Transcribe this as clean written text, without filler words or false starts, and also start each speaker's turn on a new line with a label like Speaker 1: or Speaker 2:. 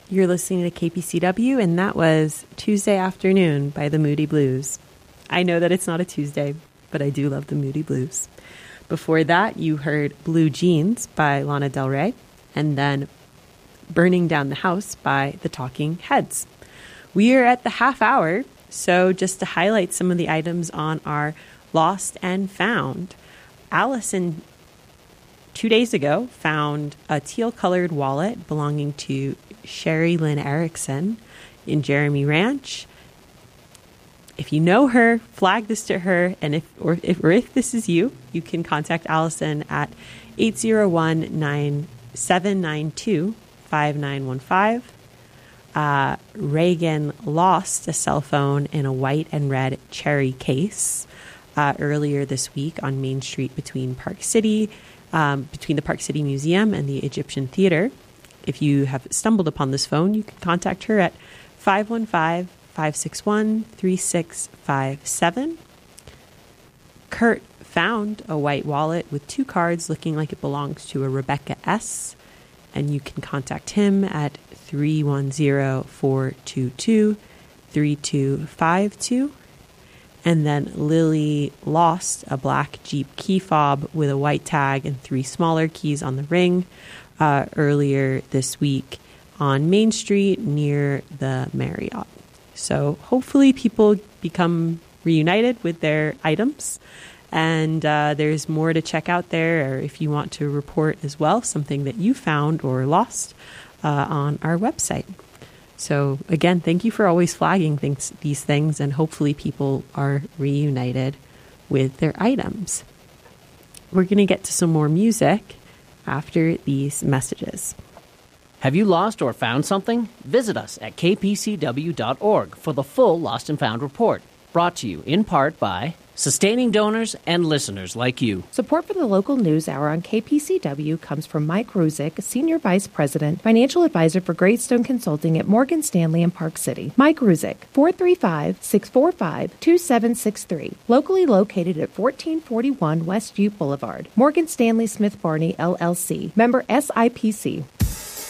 Speaker 1: You're listening to KPCW, and that was Tuesday Afternoon by the Moody Blues. I know that it's not a Tuesday, but I do love the Moody Blues. Before that, you heard Blue Jeans by Lana Del Rey, and then Burning Down the House by the Talking Heads. We are at the half hour, so just to highlight some of the items on our Lost and Found. Allison, 2 days ago, found a teal-colored wallet belonging to Sherry Lynn Erickson in Jeremy Ranch. If you know her, flag this to her, and if this is you, you can contact Allison at 801-792-5915. Reagan lost a cell phone in a white and red cherry case earlier this week on Main Street between the Park City Museum and the Egyptian Theater. If you have stumbled upon this phone, you can contact her at 515-561-3657. Kurt found a white wallet with 2 cards looking like it belongs to a Rebecca S., and you can contact him at 310-422-3252. And then Lily lost a black Jeep key fob with a white tag and 3 smaller keys on the ring earlier this week on Main Street near the Marriott. So hopefully people become reunited with their items, and there's more to check out there, or if you want to report as well something that you found or lost on our website. So again, thank you for always flagging these things, and hopefully people are reunited with their items. We're going to get to some more music after these messages.
Speaker 2: Have you lost or found something? Visit us at kpcw.org for the full Lost and Found report, brought to you in part by sustaining donors and listeners like you.
Speaker 3: Support for the local news hour on KPCW comes from Mike Ruzick, Senior Vice President, Financial Advisor for Greystone Consulting at Morgan Stanley in Park City. Mike Ruzick, 435-645-2763. Locally located at 1441 West Ute Boulevard. Morgan Stanley Smith Barney, LLC. Member SIPC.